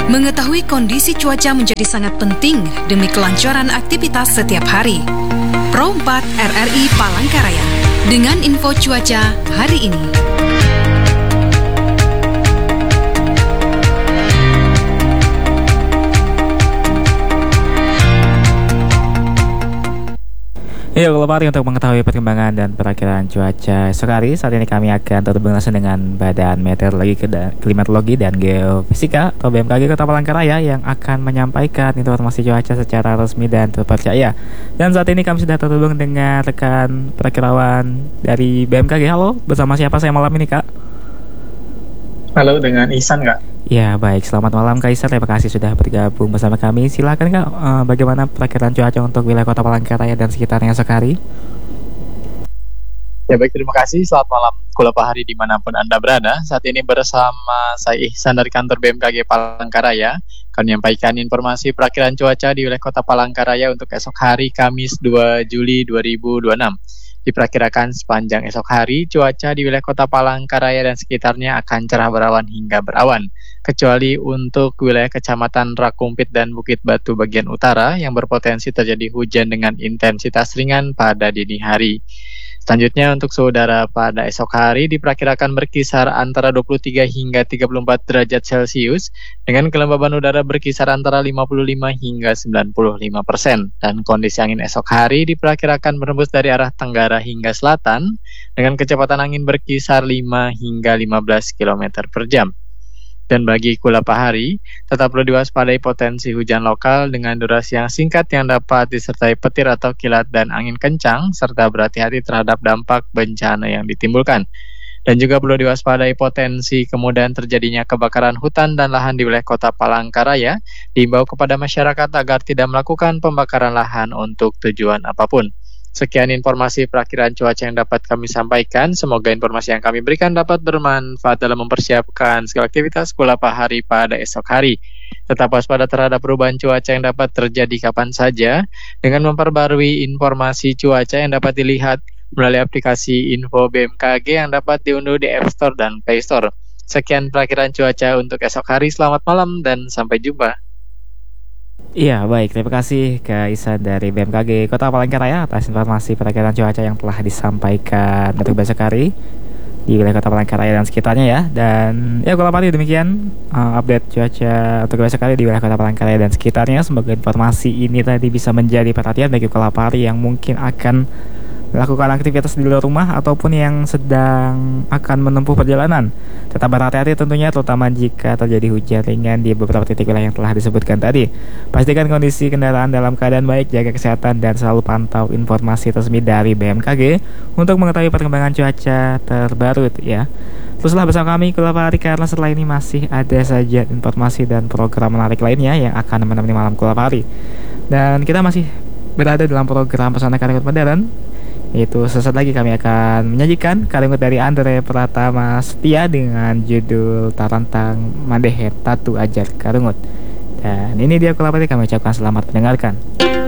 Mengetahui kondisi cuaca menjadi sangat penting demi kelancaran aktivitas setiap hari. Pro 4 RRI Palangkaraya dengan info cuaca hari ini. Yuk, kalau pari untuk mengetahui perkembangan dan perakiraan cuaca esok hari, saat ini kami akan terhubung langsung dengan Badan Meteorologi, Klimatologi dan Geofisika atau BMKG Kota Palangkaraya yang akan menyampaikan informasi cuaca secara resmi dan terpercaya. Dan saat ini kami sudah terhubung dengan rekan perakirawan dari BMKG. Halo, bersama siapa saya malam ini, Kak? Halo, dengan Ihsan, Kak. Ya, baik. Selamat malam, Kak Ihsan. Terima kasih sudah bergabung bersama kami. Silakan, Kak, bagaimana perakiraan cuaca untuk wilayah Kota Palangkaraya dan sekitarnya esok hari? Ya, baik. Terima kasih. Selamat malam, Kula Pahari dimanapun Anda berada. Saat ini bersama saya Ihsan dari kantor BMKG Palangkaraya. Kami menyampaikan informasi perakiraan cuaca di wilayah Kota Palangkaraya untuk esok hari Kamis 2 Juli 2026. Diperkirakan sepanjang esok hari, cuaca di wilayah Kota Palangkaraya dan sekitarnya akan cerah berawan hingga berawan, kecuali untuk wilayah Kecamatan Rakumpit dan Bukit Batu bagian utara yang berpotensi terjadi hujan dengan intensitas ringan pada dini hari. Selanjutnya untuk suhu udara pada esok hari diperkirakan berkisar antara 23 hingga 34 derajat Celcius dengan kelembaban udara berkisar antara 55 hingga 95%. Dan kondisi angin esok hari diperkirakan berembus dari arah tenggara hingga selatan dengan kecepatan angin berkisar 5 hingga 15 km per jam. Dan bagi Kula Pahari, tetap perlu diwaspadai potensi hujan lokal dengan durasi yang singkat yang dapat disertai petir atau kilat dan angin kencang, serta berhati-hati terhadap dampak bencana yang ditimbulkan. Dan juga perlu diwaspadai potensi kemudahan terjadinya kebakaran hutan dan lahan di wilayah Kota Palangkaraya, diimbau kepada masyarakat agar tidak melakukan pembakaran lahan untuk tujuan apapun. Sekian informasi perakiraan cuaca yang dapat kami sampaikan. Semoga informasi yang kami berikan dapat bermanfaat dalam mempersiapkan segala aktivitas Kula Pahari pada esok hari. Tetap waspada terhadap perubahan cuaca yang dapat terjadi kapan saja dengan memperbarui informasi cuaca yang dapat dilihat melalui aplikasi Info BMKG yang dapat diunduh di App Store dan Play Store. Sekian perakiraan cuaca untuk esok hari. Selamat malam dan sampai jumpa. Iya, baik. Terima kasih Kak Ihsan dari BMKG Kota Palangkaraya atas informasi perakiraan cuaca yang telah disampaikan untuk besok hari di wilayah Kota Palangkaraya dan sekitarnya ya. Dan ya, kalau pagi demikian update cuaca untuk besok hari di wilayah Kota Palangkaraya dan sekitarnya. Semoga informasi ini tadi bisa menjadi perhatian bagi Kula Pahari yang mungkin akan melakukan aktivitas di luar rumah ataupun yang sedang akan menempuh perjalanan. Tetap berhati-hati tentunya, terutama jika terjadi hujan ringan di beberapa titik wilayah yang telah disebutkan tadi. Pastikan kondisi kendaraan dalam keadaan baik, jaga kesehatan, dan selalu pantau informasi resmi dari BMKG untuk mengetahui perkembangan cuaca terbaru ya. Teruslah bersama kami Kula Pahari, karena setelah ini masih ada saja informasi dan program menarik lainnya yang akan menemani malam Kula Pahari. Dan kita masih berada dalam program Pesona Kalimat Modern. Itu sesaat lagi kami akan menyajikan kalimat dari Andre Pratama Setia dengan judul Tarantang Madehe Tatu Ajar Karungut. Dan ini dia Kula Pahari, kami ucapkan selamat mendengarkan.